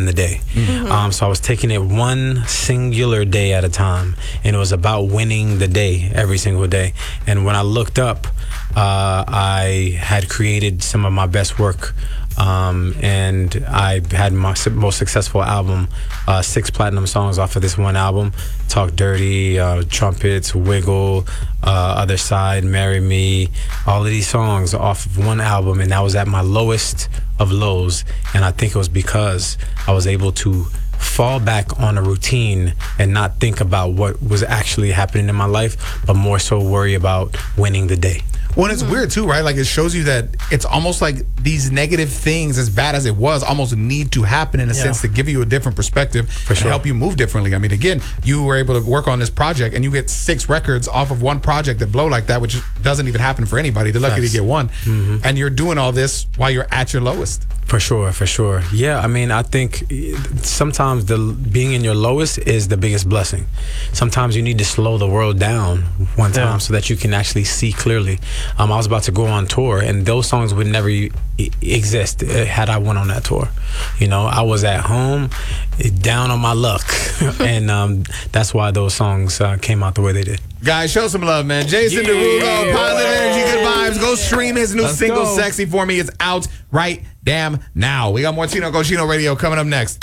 won the day. So I was taking it one singular day at a time, and it was about winning the day every single day. And when I looked up, I had created some of my best work, and I had my most successful album, 6 platinum songs off of this one album. Talk Dirty, Trumpets, Wiggle, Other Side, Marry Me, all of these songs off of one album, and that was at my lowest of lows. And I think it was because I was able to fall back on a routine and not think about what was actually happening in my life, but more so worry about winning the day. Well, it's weird too, right? Like, it shows you that it's almost like these negative things, as bad as it was, almost need to happen in a sense to give you a different perspective and help you move differently. I mean, again, you were able to work on this project and you get 6 records off of one project that blow like that, which doesn't even happen for anybody. They're lucky to get one. And you're doing all this while you're at your lowest. For sure. Yeah, I mean, I think sometimes being in your lowest is the biggest blessing. Sometimes you need to slow the world down one time so that you can actually see clearly. I was about to go on tour, and those songs would never exist had I went on that tour. You know, I was at home, down on my luck, and that's why those songs came out the way they did. Guys, show some love, man. Jason Derulo, positive energy, good vibes. Go stream his new single, Sexy For Me. It's out right damn now. We got more Chino Cochino Radio coming up next.